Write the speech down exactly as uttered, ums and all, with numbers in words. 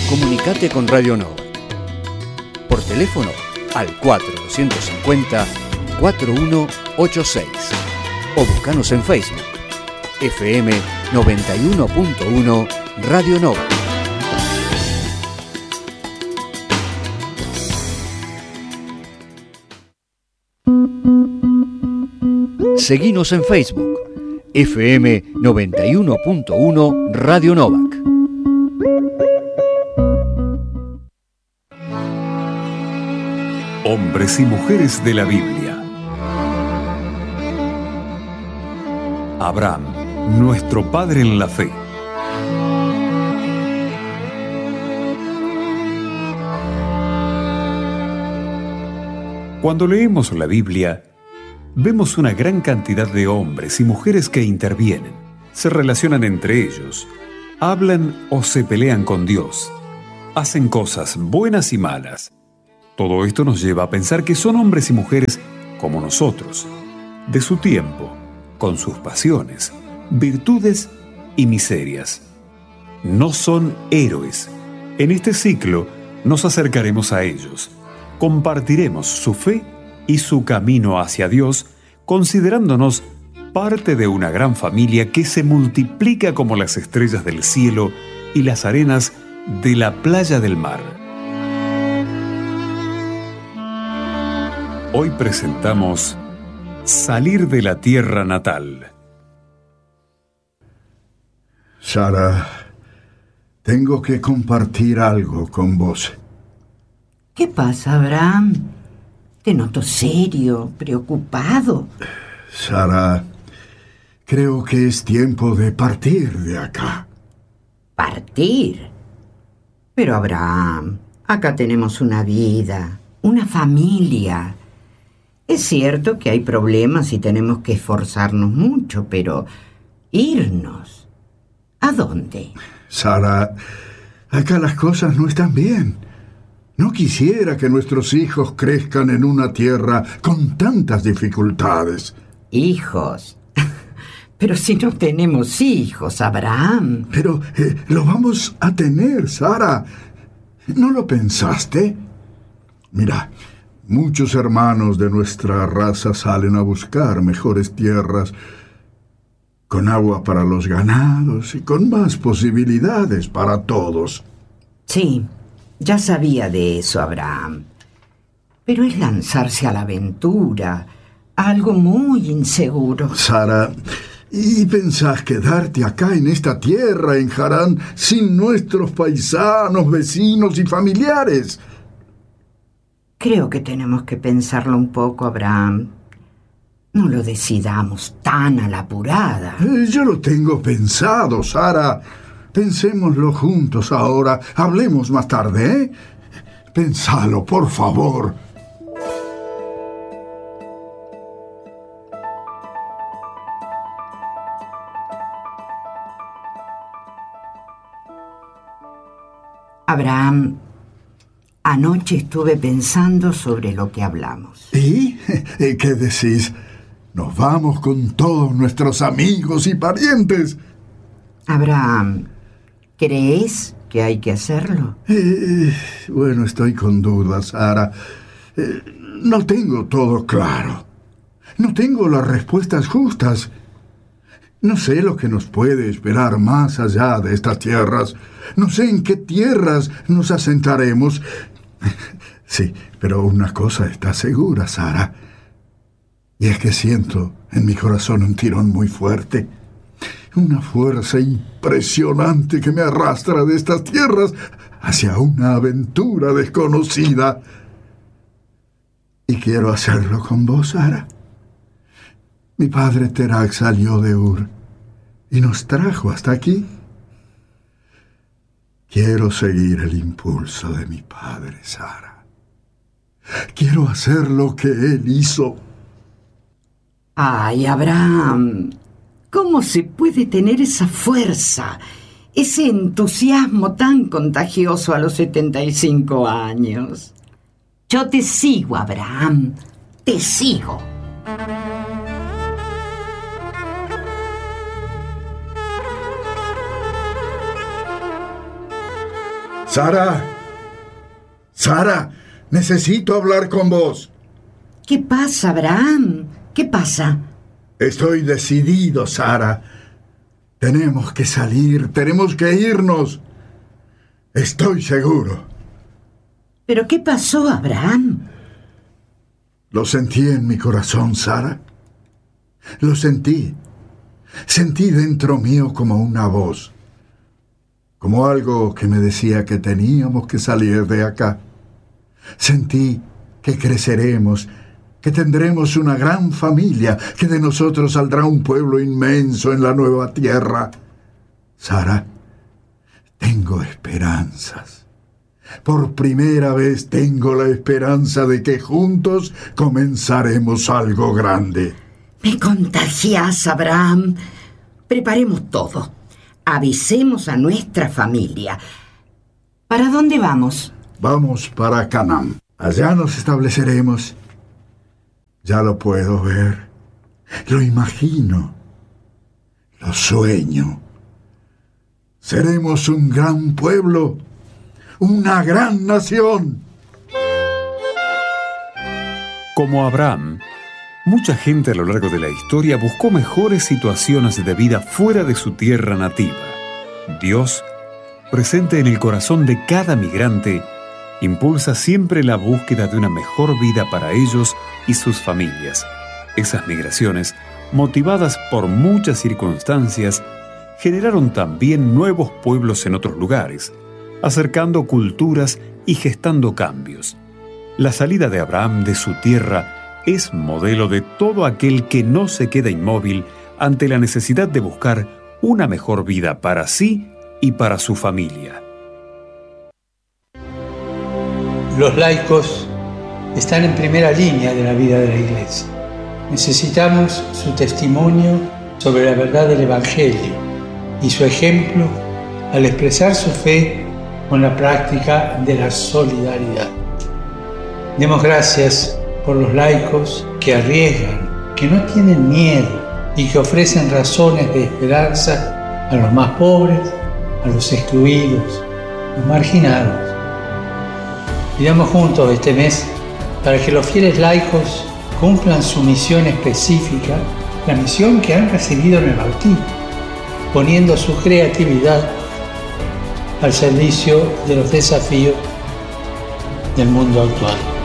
Comunicate con Radio Nova. Por teléfono al cuatro dos cinco cero, cuatro uno ocho seis o buscanos en Facebook. F M noventa y uno punto uno Radio Nova. Seguinos en Facebook. F M noventa y uno punto uno Radio Novak. Hombres y mujeres de la Biblia. Abraham, nuestro padre en la fe. Cuando leemos la Biblia, vemos una gran cantidad de hombres y mujeres que intervienen, se relacionan entre ellos, hablan o se pelean con Dios, hacen cosas buenas y malas. Todo esto nos lleva a pensar que son hombres y mujeres como nosotros, de su tiempo, con sus pasiones, virtudes y miserias. No son héroes. En este ciclo nos acercaremos a ellos, compartiremos su fe y su camino hacia Dios, considerándonos parte de una gran familia que se multiplica como las estrellas del cielo y las arenas de la playa del mar. Hoy presentamos Salir de la tierra natal. Sara, tengo que compartir algo con vos. ¿Qué pasa, Abraham? Te noto serio, preocupado. Sara, creo que es tiempo de partir de acá. ¿Partir? Pero, Abraham, acá tenemos una vida, una familia. Es cierto que hay problemas y tenemos que esforzarnos mucho, pero irnos, ¿a dónde? Sara, acá las cosas no están bien. No quisiera que nuestros hijos crezcan en una tierra con tantas dificultades. ¿Hijos? Pero si no tenemos hijos, Abraham. Pero eh, lo vamos a tener, Sara. ¿No lo pensaste? Mira, muchos hermanos de nuestra raza salen a buscar mejores tierras, con agua para los ganados y con más posibilidades para todos. Sí, ya sabía de eso, Abraham. Pero es lanzarse a la aventura, a algo muy inseguro. Sara, ¿y pensás quedarte acá en esta tierra, en Harán, sin nuestros paisanos, vecinos y familiares? Creo que tenemos que pensarlo un poco, Abraham. No lo decidamos tan a la apurada. Eh, yo lo tengo pensado, Sara. Pensémoslo juntos ahora. Hablemos más tarde, ¿eh? Pensalo, por favor. Abraham, anoche estuve pensando sobre lo que hablamos. ¿Y? ¿Qué decís? Nos vamos con todos nuestros amigos y parientes. Abraham, ¿crees que hay que hacerlo? Eh, bueno, estoy con dudas, Sara. Eh, no tengo todo claro. No tengo las respuestas justas. No sé lo que nos puede esperar más allá de estas tierras. No sé en qué tierras nos asentaremos. Sí, pero una cosa está segura, Sara. Y es que siento en mi corazón un tirón muy fuerte. Una fuerza impresionante que me arrastra de estas tierras hacia una aventura desconocida. Y quiero hacerlo con vos, Sara. Mi padre Terak salió de Ur y nos trajo hasta aquí. Quiero seguir el impulso de mi padre, Sara. Quiero hacer lo que él hizo. Ay, Abraham, ¿cómo se puede tener esa fuerza, ese entusiasmo tan contagioso a los setenta y cinco años? Yo te sigo, Abraham, te sigo. Sara, Sara, necesito hablar con vos. ¿Qué pasa, Abraham? ¿Qué pasa? Estoy decidido, Sara. Tenemos que salir, tenemos que irnos. Estoy seguro. ¿Pero qué pasó, Abraham? Lo sentí en mi corazón, Sara. Lo sentí. Sentí dentro mío como una voz. Como algo que me decía que teníamos que salir de acá. Sentí que creceremos, que tendremos una gran familia, que de nosotros saldrá un pueblo inmenso en la nueva tierra. Sara, tengo esperanzas. Por primera vez tengo la esperanza de que juntos comenzaremos algo grande. Me contagias, Abraham. Preparemos todo. Avisemos a nuestra familia. ¿Para dónde vamos? Vamos para Canaán. Allá nos estableceremos. Ya lo puedo ver. Lo imagino. Lo sueño. Seremos un gran pueblo. Una gran nación. Como Abraham, mucha gente a lo largo de la historia buscó mejores situaciones de vida fuera de su tierra nativa. Dios, presente en el corazón de cada migrante, impulsa siempre la búsqueda de una mejor vida para ellos y sus familias. Esas migraciones, motivadas por muchas circunstancias, generaron también nuevos pueblos en otros lugares, acercando culturas y gestando cambios. La salida de Abraham de su tierra es modelo de todo aquel que no se queda inmóvil ante la necesidad de buscar una mejor vida para sí y para su familia. Los laicos están en primera línea de la vida de la Iglesia. Necesitamos su testimonio sobre la verdad del Evangelio y su ejemplo al expresar su fe con la práctica de la solidaridad. Demos gracias por los laicos que arriesgan, que no tienen miedo y que ofrecen razones de esperanza a los más pobres, a los excluidos, los marginados. Pidamos juntos este mes para que los fieles laicos cumplan su misión específica, la misión que han recibido en el bautismo, poniendo su creatividad al servicio de los desafíos del mundo actual.